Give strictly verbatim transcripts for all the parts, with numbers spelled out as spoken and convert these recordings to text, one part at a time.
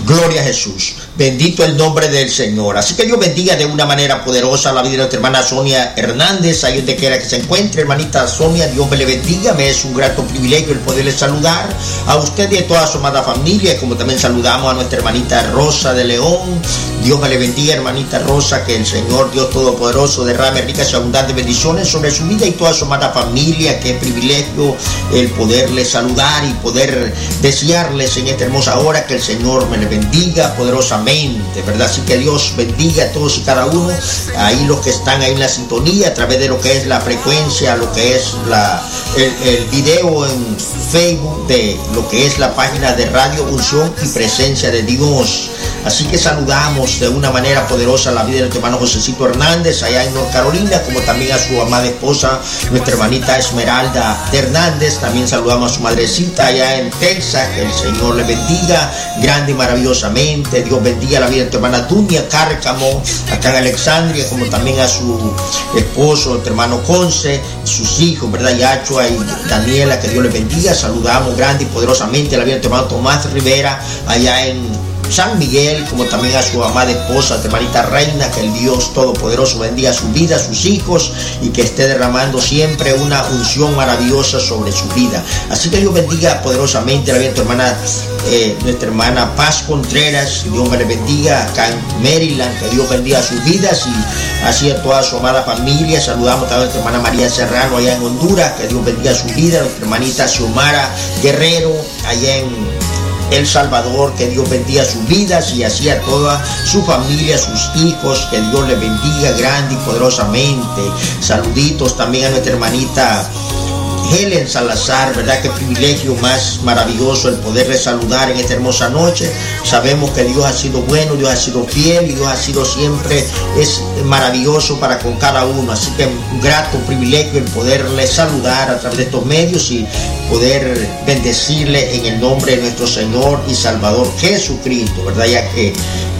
Gloria a Jesús. Bendito el nombre del Señor. Así que Dios bendiga de una manera poderosa la vida de nuestra hermana Sonia Hernández, ahí donde quiera que se encuentre. Hermanita Sonia, Dios me le bendiga. Me es un grato privilegio el poderle saludar a usted y a toda su amada familia, como también saludamos a nuestra hermanita Rosa de León. Dios me le bendiga, hermanita Rosa, que el Señor Dios Todopoderoso derrame ricas y abundantes bendiciones sobre su vida y toda su amada familia. Qué privilegio el poderle saludar y poder desearles en esta hermosa hora que el Señor me le bendiga poderosamente, ¿verdad? Así que Dios bendiga a todos y cada uno, ahí los que están ahí en la sintonía, a través de lo que es la frecuencia, lo que es la, el, el video en Facebook de lo que es la página de Radio Unción y Presencia de Dios. Así que saludamos de una manera poderosa la vida de nuestro hermano Josecito Hernández allá en North Carolina, como también a su amada esposa, nuestra hermanita Esmeralda Hernández. También saludamos a su madrecita allá en Texas, que el Señor le bendiga grande y maravillosamente. Dios bendiga la vida de nuestra hermana Dunia Cárcamo acá en Alexandria, como también a su esposo, nuestro hermano Conce, sus hijos, ¿verdad? Yachua y Daniela, que Dios les bendiga. Saludamos grande y poderosamente la vida de nuestro hermano Tomás Rivera allá en San Miguel, como también a su amada esposa, hermanita Reina, que el Dios Todopoderoso bendiga su vida, sus hijos, y que esté derramando siempre una unción maravillosa sobre su vida. Así que Dios bendiga poderosamente la vida de tu hermana, eh, nuestra hermana Paz Contreras. Dios me le bendiga acá en Maryland, que Dios bendiga sus vidas y así a toda su amada familia. Saludamos también a nuestra hermana María Serrano allá en Honduras, que Dios bendiga su vida, nuestra hermanita Xiomara Guerrero allá en El Salvador, que Dios bendiga sus vidas y así a toda su familia, sus hijos, que Dios les bendiga grande y poderosamente. Saluditos también a nuestra hermanita Helen Salazar, ¿verdad? Qué privilegio más maravilloso el poderle saludar en esta hermosa noche. Sabemos que Dios ha sido bueno, Dios ha sido fiel y Dios ha sido siempre, es maravilloso para con cada uno. Así que un grato privilegio el poderle saludar a través de estos medios y poder bendecirle en el nombre de nuestro Señor y Salvador Jesucristo, ¿verdad? Ya que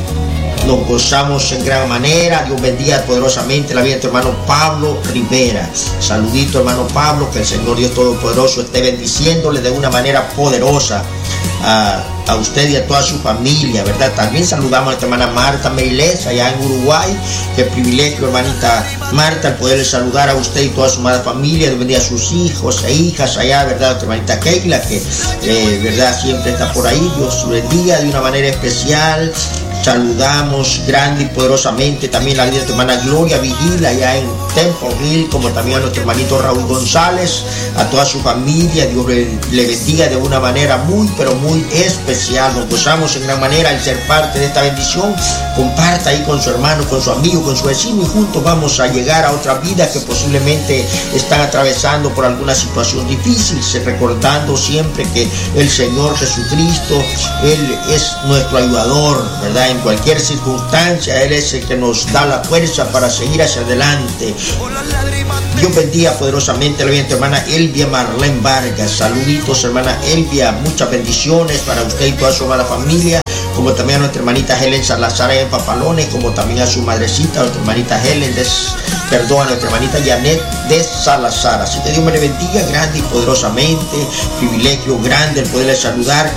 nos gozamos en gran manera. Dios bendiga poderosamente la vida de tu hermano Pablo Rivera. Saludito, hermano Pablo, que el Señor Dios Todopoderoso esté bendiciéndole de una manera poderosa a, a usted y a toda su familia, ¿verdad? También saludamos a nuestra hermana Marta Meilés allá en Uruguay. Qué privilegio, hermanita Marta, el poderle saludar a usted y toda su amada familia. Dios bendiga a sus hijos e hijas allá, ¿verdad? Nuestra hermanita Keila, que eh, verdad siempre está por ahí. Dios bendiga de una manera especial. Saludamos grande y poderosamente también la vida de tu hermana Gloria Vigil allá en Temple Hill, como también a nuestro hermanito Raúl González, a toda su familia. Dios le, le bendiga de una manera muy, pero muy especial. Nos gozamos en gran manera al ser parte de esta bendición. Comparta ahí con su hermano, con su amigo, con su vecino y juntos vamos a llegar a otras vidas que posiblemente están atravesando por alguna situación difícil, recordando siempre que el Señor Jesucristo, Él es nuestro ayudador, ¿verdad? En cualquier circunstancia, Él es el que nos da la fuerza para seguir hacia adelante. Dios bendiga poderosamente a la vida de tu hermana Elvia Marlene Vargas. Saluditos, hermana Elvia, muchas bendiciones para usted y toda su amada familia, como también a nuestra hermanita Helen Salazar en Papalones, como también a su madrecita, a nuestra hermanita Helen, de, perdón, a nuestra hermanita Janet de Salazar. Así que Dios me le bendiga grande y poderosamente. Privilegio grande el poderle saludar.